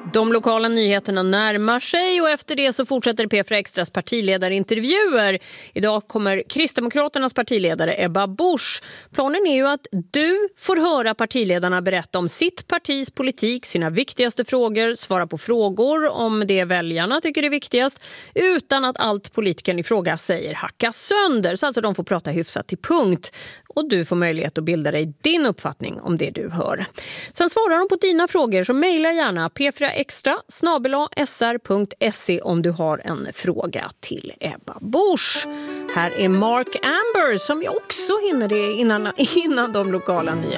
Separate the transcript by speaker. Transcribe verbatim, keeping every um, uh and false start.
Speaker 1: De lokala nyheterna närmar sig och efter det så fortsätter P fyra Extras partiledarintervjuer. Idag kommer Kristdemokraternas partiledare Ebba Busch. Planen är ju att du får höra partiledarna berätta om sitt partis politik, sina viktigaste frågor, svara på frågor om det väljarna tycker är viktigast utan att allt politikern i fråga säger hacka sönder. Så alltså de får prata hyfsat till punkt. Och du får möjlighet att bilda dig din uppfattning om det du hör. Sen svarar de på dina frågor så mejla gärna p fyra extra snabel-a s r punkt se om du har en fråga till Ebba Busch. Här är Mark Amber som jag också hinner det innan, innan de lokala nyheterna.